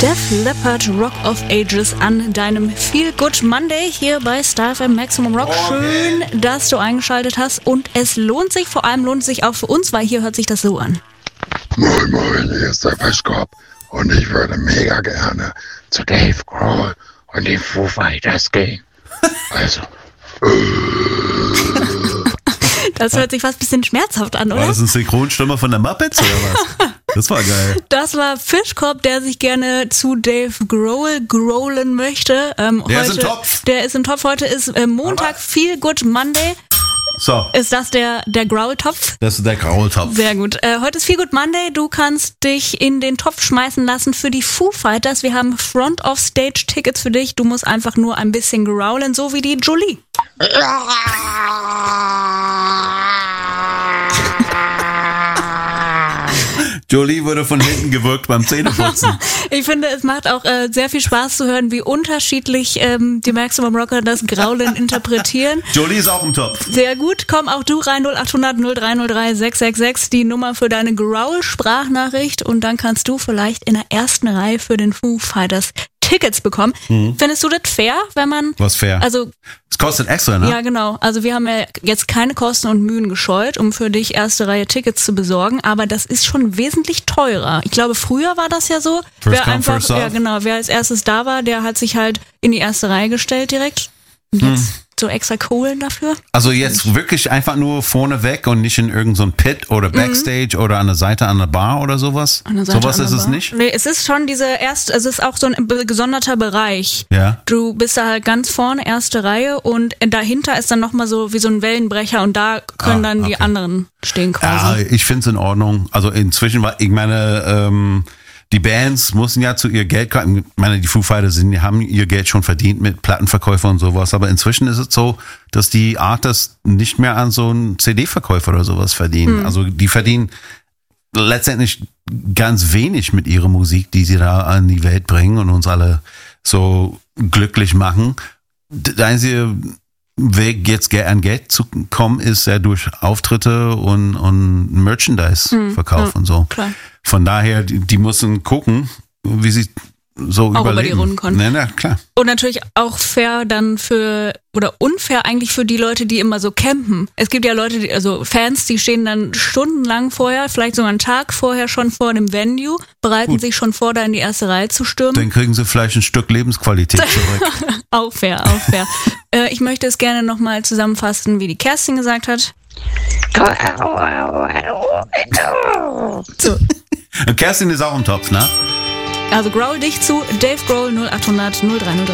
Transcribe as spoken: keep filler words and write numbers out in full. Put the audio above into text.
Def Leppard, Rock of Ages an deinem Feel Good Monday hier bei Star F M Maximum Rock. Schön, dass du eingeschaltet hast und es lohnt sich, vor allem lohnt es sich auch für uns, weil hier hört sich das so an. Moin Moin, hier ist der Fischkopf und ich würde mega gerne zu Dave Grohl und den Foo Fighters gehen. Also, Das hört sich fast ein bisschen schmerzhaft an, oder? War das ein Synchronstimme von der Muppets oder was? Das war geil. Das war Fischkopf, der sich gerne zu Dave Grohl growlen möchte. Ähm, Der heute, ist im Topf. Der ist im Topf. Heute ist äh, Montag, Feel Good Monday. So, Ist das der, der Growl-Topf? das ist der Graultopf. Sehr gut. Äh, heute ist Feel Good Monday. Du kannst dich in den Topf schmeißen lassen für die Foo Fighters. Wir haben Front-of-Stage-Tickets für dich. Du musst einfach nur ein bisschen growlen, so wie die Jolie. Jolie wurde von hinten gewürgt beim Zähneputzen. Ich finde, es macht auch äh, sehr viel Spaß zu hören, wie unterschiedlich ähm, die Maximum Rocker das Graulen interpretieren. Jolie ist auch im Topf. Sehr gut, komm auch du rein, null acht hundert null drei null drei sechs sechs sechs, die Nummer für deine Growl-Sprachnachricht und dann kannst du vielleicht in der ersten Reihe für den Foo Fighters Tickets bekommen. Mhm. Findest du das fair, wenn man... Was fair? Also, Es kostet extra, ne? ja genau, also wir haben ja jetzt keine Kosten und Mühen gescheut, um für dich erste Reihe Tickets zu besorgen, aber das ist schon wesentlich teurer. Ich glaube, früher war das ja so, First wer come, einfach, first serve. ja genau, wer als erstes da war, der hat sich halt in die erste Reihe gestellt direkt. Und jetzt so extra Kohlen dafür. Also jetzt wirklich einfach nur vorne weg und nicht in irgendein so Pit oder Backstage oder an der Seite an der Bar oder sowas? An der Seite Sowas an ist der es Bar. nicht? Nee, es ist schon diese erste, also es ist auch so ein be- gesonderter Bereich. Ja. Du bist da halt ganz vorne, erste Reihe und dahinter ist dann nochmal so wie so ein Wellenbrecher und da können Ah, dann die okay. anderen stehen Ja, quasi. ich finde es in Ordnung. Also inzwischen war, ich meine, ähm, die Bands mussten ja zu ihr Geld kommen. Ich meine, die Foo Fighters sind, die haben ihr Geld schon verdient mit Plattenverkäufer und sowas. Aber inzwischen ist es so, dass die Artists nicht mehr an so einen C D-Verkäufer oder sowas verdienen. Hm. Also die verdienen letztendlich ganz wenig mit ihrer Musik, die sie da an die Welt bringen und uns alle so glücklich machen. Der einzige Weg, jetzt an Geld zu kommen, ist ja durch Auftritte und, und Merchandise-Verkauf ja, und so. klar. Von daher, die, die müssen gucken, wie sie so Auch über überleben. die Runden kommen. Na, na, klar. Und natürlich auch fair dann für, oder unfair eigentlich für die Leute, die immer so campen. Es gibt ja Leute, die, also Fans, die stehen dann stundenlang vorher, vielleicht sogar einen Tag vorher schon vor dem Venue, bereiten Gut. sich schon vor, da in die erste Reihe zu stürmen. Dann kriegen sie vielleicht ein Stück Lebensqualität zurück. Auch fair, auch fair. äh, ich möchte es gerne nochmal zusammenfassen, wie die Kerstin gesagt hat. So. Und Kerstin ist auch im Topf, ne? Also growl dich zu Dave Grohl null acht hundert null drei null drei.